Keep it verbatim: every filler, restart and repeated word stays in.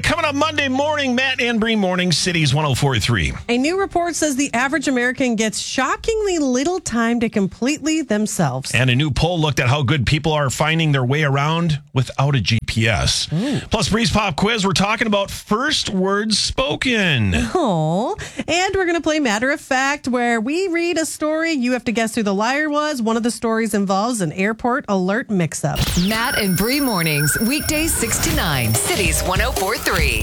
coming up Monday morning, Matt and Bree Morning, Cities one oh four point three. A new report says the average American gets shockingly little time to completely themselves. And a new poll looked at how good people are finding their way around without a G P S. Mm. Plus, Bree's Pop Quiz, we're talking about first words spoken. Oh, and we're going to play Matter of Fact, where we read a story. You have to guess who the liar was. One of the stories involves an airport alert mix-up. Matt and Bree Mornings, weekdays six to nine, Cities one oh four point three.